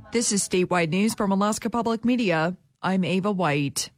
This is statewide news from Alaska Public Media. I'm Ava White.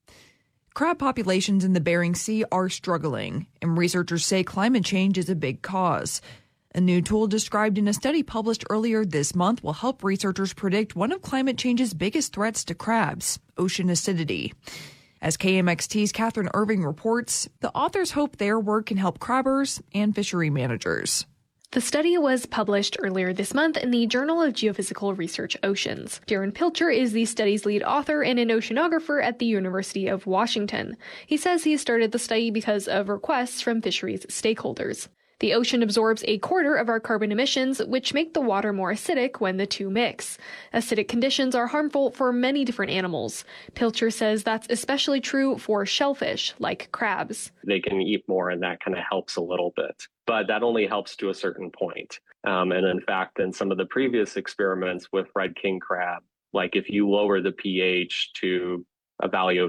Crab populations in the Bering Sea are struggling, and researchers say climate change is a big cause. A new tool described in a study published earlier this month will help researchers predict one of climate change's biggest threats to crabs, ocean acidity. As KMXT's Catherine Irving reports, the authors hope their work can help crabbers and fishery managers. The study was published earlier this month in the Journal of Geophysical Research Oceans. Darren Pilcher is the study's lead author and an oceanographer at the University of Washington. He says he started the study because of requests from fisheries stakeholders. The ocean absorbs a quarter of our carbon emissions, which make the water more acidic when the two mix. Acidic conditions are harmful for many different animals. Pilcher says that's especially true for shellfish, like crabs. They can eat more, and that kind of helps a little bit. But that only helps to a certain point. And in fact, in some of the previous experiments with red king crab, like if you lower the pH to a value of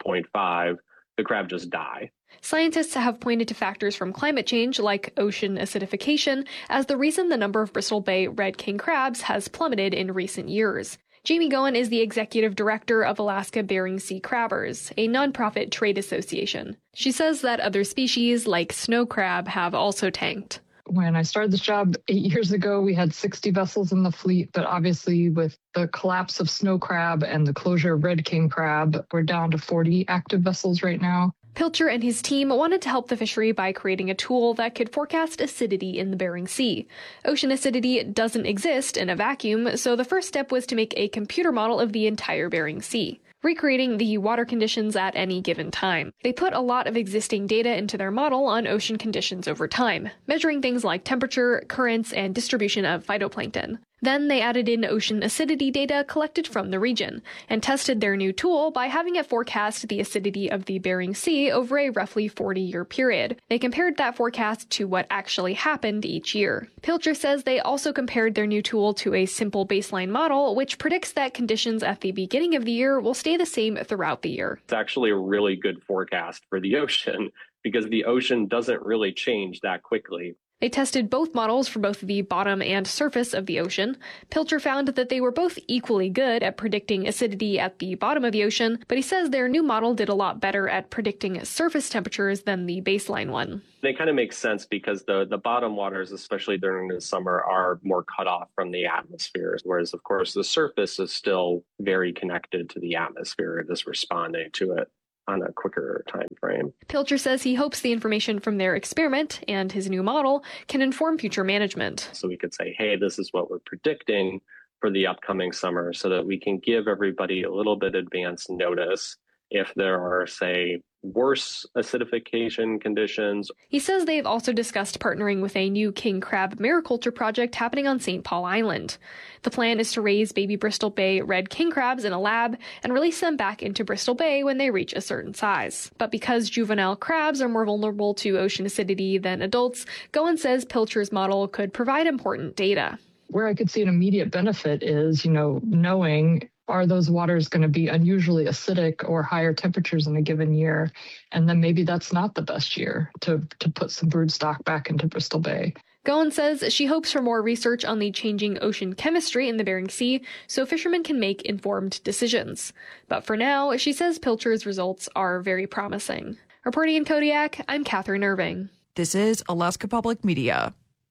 7.5, the crab just die. Scientists have pointed to factors from climate change, like ocean acidification, as the reason the number of Bristol Bay red king crabs has plummeted in recent years. Jamie Goen is the executive director of Alaska Bering Sea Crabbers, a nonprofit trade association. She says that other species, like snow crab, have also tanked. When I started this job 8 years ago, we had 60 vessels in the fleet, but obviously with the collapse of snow crab and the closure of red king crab, we're down to 40 active vessels right now. Pilcher and his team wanted to help the fishery by creating a tool that could forecast acidity in the Bering Sea. Ocean acidity doesn't exist in a vacuum, so the first step was to make a computer model of the entire Bering Sea, recreating the water conditions at any given time. They put a lot of existing data into their model on ocean conditions over time, measuring things like temperature, currents, and distribution of phytoplankton. Then they added in ocean acidity data collected from the region and tested their new tool by having it forecast the acidity of the Bering Sea over a roughly 40-year period. They compared that forecast to what actually happened each year. Pilcher says they also compared their new tool to a simple baseline model, which predicts that conditions at the beginning of the year will stay the same throughout the year. It's actually a really good forecast for the ocean because the ocean doesn't really change that quickly. They tested both models for both the bottom and surface of the ocean. Pilcher found that they were both equally good at predicting acidity at the bottom of the ocean, but he says their new model did a lot better at predicting surface temperatures than the baseline one. They kind of make sense because the bottom waters, especially during the summer, are more cut off from the atmosphere, whereas, of course, the surface is still very connected to the atmosphere. It is responding to it on a quicker time frame. Pilcher says he hopes the information from their experiment and his new model can inform future management. So we could say, hey, this is what we're predicting for the upcoming summer so that we can give everybody a little bit advance notice if there are, say, worse acidification conditions. He says they've also discussed partnering with a new king crab mariculture project happening on St. Paul Island. The plan is to raise baby Bristol Bay red king crabs in a lab and release them back into Bristol Bay when they reach a certain size. But because juvenile crabs are more vulnerable to ocean acidity than adults, Goen says Pilcher's model could provide important data. Where I could see an immediate benefit is, knowing are those waters going to be unusually acidic or higher temperatures in a given year? And then maybe that's not the best year to put some broodstock back into Bristol Bay. Goen says she hopes for more research on the changing ocean chemistry in the Bering Sea so fishermen can make informed decisions. But for now, she says Pilcher's results are very promising. Reporting in Kodiak, I'm Catherine Irving. This is Alaska Public Media.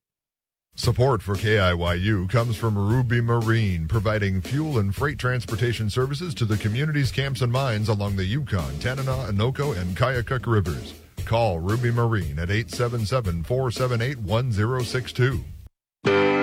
Support for KIYU comes from Ruby Marine, providing fuel and freight transportation services to the community's camps and mines along the Yukon, Tanana, Anoka, and Kayakuk rivers. Call Ruby Marine at 877-478-1062.